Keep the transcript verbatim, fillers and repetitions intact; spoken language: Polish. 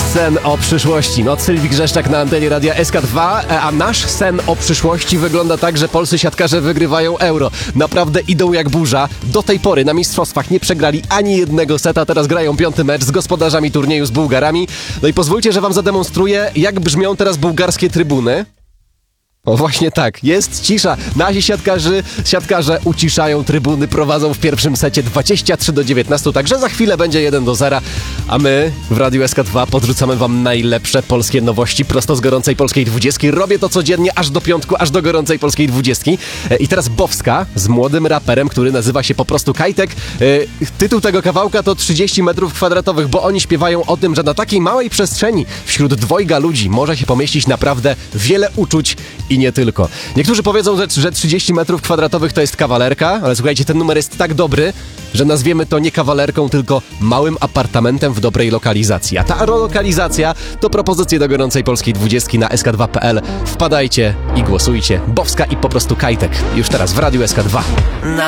Sen o przyszłości. No, Sylwii Grzeszczak na antenie Radia S K dwa, a nasz sen o przyszłości wygląda tak, że polscy siatkarze wygrywają Euro. Naprawdę idą jak burza. Do tej pory na mistrzostwach nie przegrali ani jednego seta, teraz grają piąty mecz z gospodarzami turnieju, z Bułgarami. No i pozwólcie, że wam zademonstruję, jak brzmią teraz bułgarskie trybuny. O właśnie tak, jest cisza. Nasi siatkarzy, siatkarze uciszają trybuny, prowadzą w pierwszym secie dwadzieścia trzy do dziewiętnastu, także za chwilę będzie jeden do zera, a my w Radiu S K dwa podrzucamy wam najlepsze polskie nowości prosto z gorącej polskiej dwudziestki. Robię to codziennie aż do piątku, aż do gorącej polskiej dwudziestki. I teraz Bowska z młodym raperem, który nazywa się po prostu Kajtek. Tytuł tego kawałka to trzydzieści metrów kwadratowych, bo oni śpiewają o tym, że na takiej małej przestrzeni wśród dwojga ludzi może się pomieścić naprawdę wiele uczuć i nie tylko. Niektórzy powiedzą, że, że trzydzieści metrów kwadratowych to jest kawalerka, ale słuchajcie, ten numer jest tak dobry, że nazwiemy to nie kawalerką, tylko małym apartamentem w dobrej lokalizacji. A ta lokalizacja to propozycje do gorącej polskiej dwudziestki na S K dwa kropka P L. Wpadajcie i głosujcie. Bowska i po prostu Kajtek. Już teraz w Radiu S K dwa.